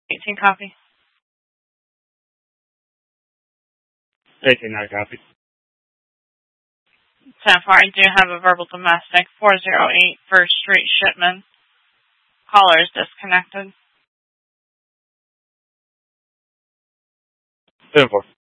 18 copy. 18 not copy. 10-4, I do have a verbal domestic, 408 First Street Shipman. Caller is disconnected. 10-4.